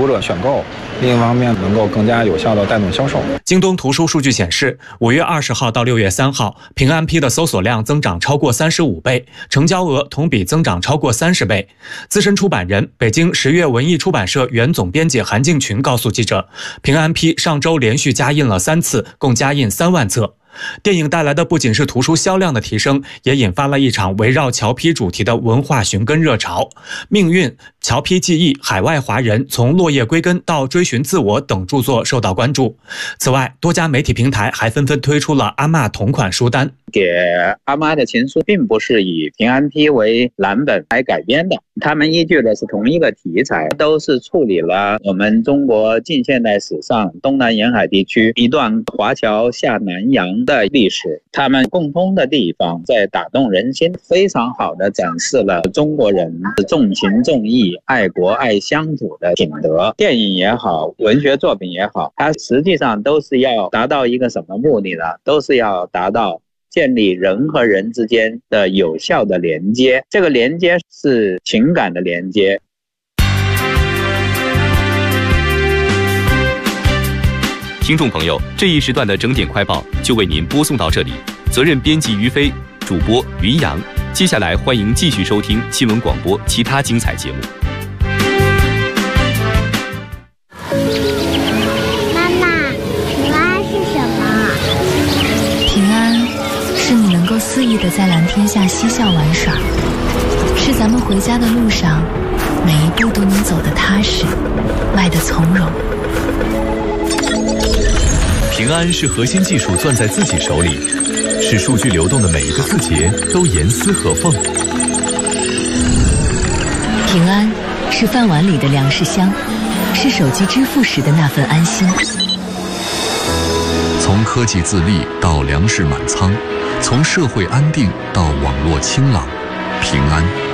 读者选购，另一方面能够更加有效地带动销售。 京东图书数据显示，5月20号到6月3号，平安批的搜索量增长超过35倍，成交额同比增长超过30倍。资深出版人、北京十月文艺出版社原总编辑韩敬群告诉记者，平安批上周连续加印了3次，共加印3万册。电影带来的不仅是图书销量的提升，也引发了一场围绕侨批主题的文化寻根热潮。命运、侨批记忆、海外华人从落叶归根到追寻自我等著作受到关注。此外，多家媒体平台还纷纷推出了阿嬷同款书单。 给阿妈的情书并不是以平安批为蓝本来改编的，他们依据的是同一个题材，都是处理了我们中国近现代史上东南沿海地区一段华侨下南洋的历史。他们共通的地方在打动人心，非常好的展示了中国人重情重义、爱国爱乡土的品德。电影也好，文学作品也好，它实际上都是要达到一个什么目的呢？都是要达到建立人和人之间的有效的连接，这个连接是情感的连接。 听众朋友，这一时段的整点快报就为您播送到这里，责任编辑于飞，主播云阳。接下来欢迎继续收听新闻广播其他精彩节目。 妈妈，平安是什么？ 平安是你能够肆意地在蓝天下嬉笑玩耍，是咱们回家的路上每一步都能走得踏实，迈得从容。 平安是核心技术攥在自己手里，使数据流动的每一个字节都严丝合缝。 平安是饭碗里的粮食香，是手机支付时的那份安心。 从科技自立到粮食满仓，从社会安定到网络清朗，平安